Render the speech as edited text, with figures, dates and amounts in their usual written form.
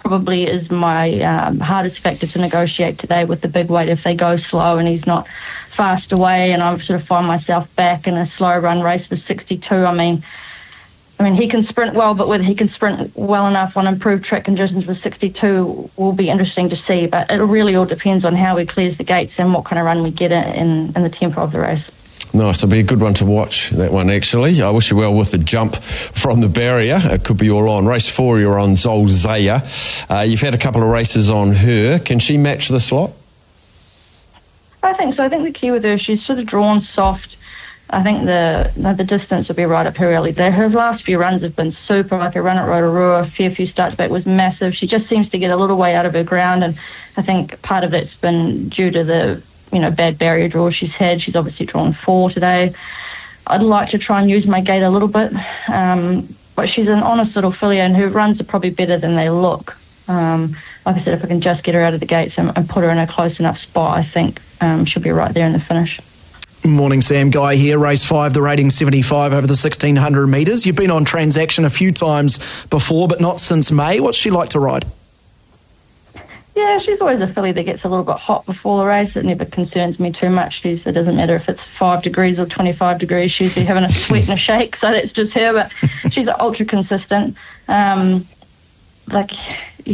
probably is my hardest factor to negotiate today with the big weight. If they go slow and he's not fast away, and I sort of find myself back in a slow run race for 62. I mean, he can sprint well, but whether he can sprint well enough on improved track conditions with 62 will be interesting to see. But it really all depends on how he clears the gates and what kind of run we get in the tempo of the race. Nice. It'll be a good one to watch, that one, actually. I wish you well with the jump from the barrier. It could be all on. Race 4, you're on Zolzaya. You've had a couple of races on her. Can she match the slot? I think so. I think the key with her, she's sort of drawn soft. I think the distance will be right up her alley there. Her last few runs have been super, like her run at Rotorua, a fair few starts back was massive. She just seems to get a little way out of her ground, and I think part of it's been due to the bad barrier draw she's had. She's obviously drawn 4 today. I'd like to try and use my gate a little bit, but she's an honest little filly, and her runs are probably better than they look. Like I said, if I can just get her out of the gates and put her in a close enough spot, I think she'll be right there in the finish. Morning, Sam. Guy here. Race 5, the rating 75 over the 1,600 metres. You've been on Transaction a few times before, but not since May. What's she like to ride? Yeah, she's always a filly that gets a little bit hot before the race. It never concerns me too much. It doesn't matter if it's 5 degrees or 25 degrees. She's usually having a sweat and a shake, so that's just her. But she's ultra consistent.